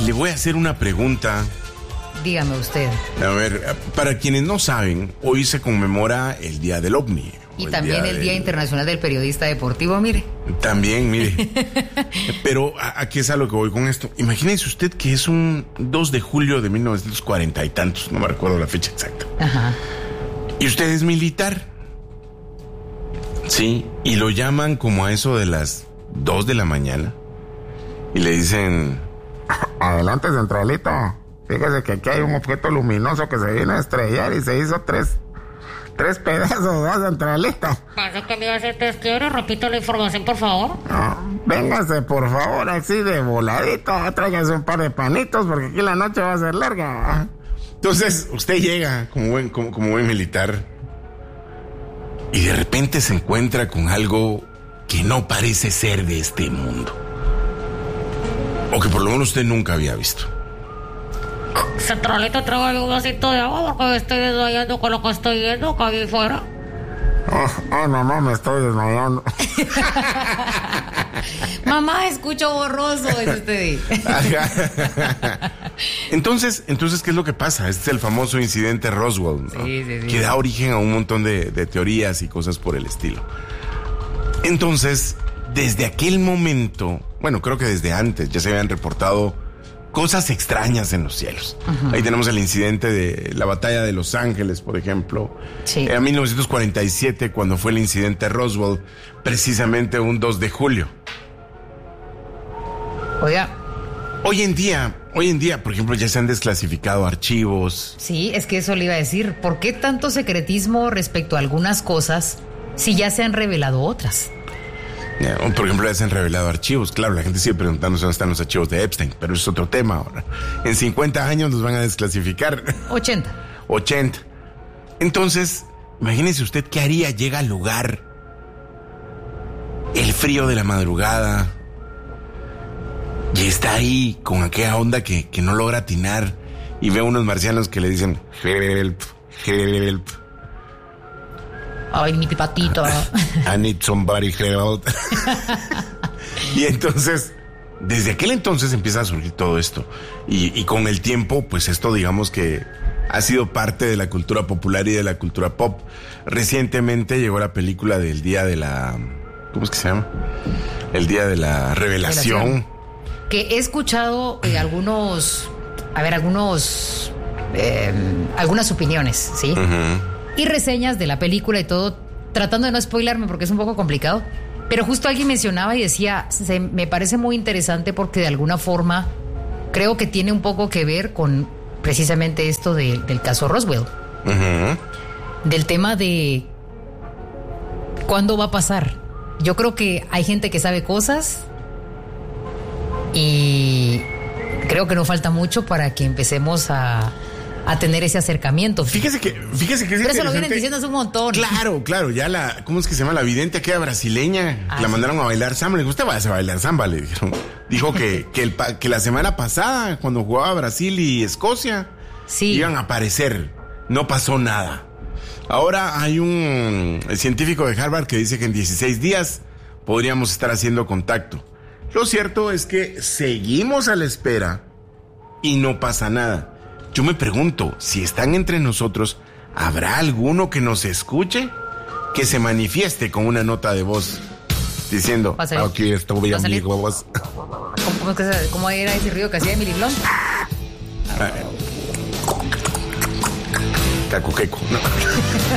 le voy a hacer una pregunta. Dígame usted. A ver, para quienes no saben, hoy se conmemora el Día del OVNI. Y también el Día Internacional del Periodista Deportivo, mire. También, mire. Pero aquí es a lo que voy con esto. Imagínese usted que es un 2 de julio de 1940 y tantos, no me recuerdo la fecha exacta. Ajá. Y usted es militar. Sí, y lo llaman como a eso de las 2 de la mañana. Y le dicen: adelante, centralito. Fíjese que aquí hay un objeto luminoso que se viene a estrellar y se hizo tres pedazos, ¿no, centralito? ¿Pasa que me iba a hacer testeo? Repito la información, por favor. No, véngase, por favor, así de voladito. Tráigase un par de panitos porque aquí la noche va a ser larga. Entonces, usted llega como buen militar y de repente se encuentra con algo que no parece ser de este mundo. O que por lo menos usted nunca había visto. Centralito, tráigame un vasito de agua porque me estoy desmayando con lo que estoy viendo acá bien fuera. No, me estoy desmayando. Mamá, escucho borroso, es usted. Entonces, ¿qué es lo que pasa? Este es el famoso incidente Roswell, ¿no? Sí. Que da origen a un montón de teorías y cosas por el estilo. Entonces, desde aquel momento, bueno, creo que desde antes ya se habían reportado cosas extrañas en los cielos. Uh-huh. Ahí tenemos el incidente de la batalla de Los Ángeles, por ejemplo. Sí. En 1947, cuando fue el incidente Roswell, precisamente un 2 de julio. Oiga. Hoy en día, por ejemplo, ya se han desclasificado archivos. Sí, es que eso le iba a decir. ¿Por qué tanto secretismo respecto a algunas cosas si ya se han revelado otras? Por ejemplo, ya se han revelado archivos. Claro, la gente sigue preguntándose dónde están los archivos de Epstein, pero es otro tema ahora. En 50 años nos van a desclasificar. 80. Entonces, imagínese usted qué haría. Llega al lugar, el frío de la madrugada, y está ahí con aquella onda que no logra atinar, y ve a unos marcianos que le dicen: help, help. Ay, mi pipatito. I need somebody help. Y entonces, desde aquel entonces empieza a surgir todo esto. Y con el tiempo, pues esto digamos que ha sido parte de la cultura popular y de la cultura pop. Recientemente llegó la película del día de la... ¿Cómo es que se llama? El día de la revelación. Que he escuchado algunas opiniones, ¿sí? Uh-huh. Y reseñas de la película y todo, tratando de no spoilarme porque es un poco complicado. Pero justo alguien mencionaba y decía, me parece muy interesante porque de alguna forma creo que tiene un poco que ver con precisamente esto del caso Roswell. Uh-huh. Del tema de cuándo va a pasar. Yo creo que hay gente que sabe cosas y creo que no falta mucho para que empecemos a tener ese acercamiento. Fíjese que es pero eso lo vienen diciendo hace un montón. Claro, ya ¿cómo es que se llama? La vidente aquella brasileña, la sí. mandaron a bailar samba. Le dijo: usted vaya a bailar samba, le dijeron. Dijo que la semana pasada, cuando jugaba Brasil y Escocia, sí, iban a aparecer. No pasó nada. Ahora hay un científico de Harvard que dice que en 16 días podríamos estar haciendo contacto. Lo cierto es que seguimos a la espera y no pasa nada. Yo me pregunto, si están entre nosotros, ¿habrá alguno que nos escuche? Que se manifieste con una nota de voz diciendo: aquí estoy, amigos. ¿Cómo era ese ruido que hacía Emily Blunt? Cacuqueco, ¿no?